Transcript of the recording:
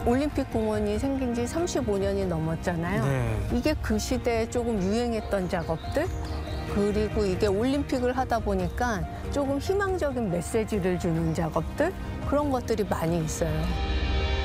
올림픽 공원이 생긴 지 35년이 넘었잖아요. 네. 이게 그 시대에 조금 유행했던 작업들, 그리고 이게 올림픽을 하다 보니까 조금 희망적인 메시지를 주는 작업들, 그런 것들이 많이 있어요.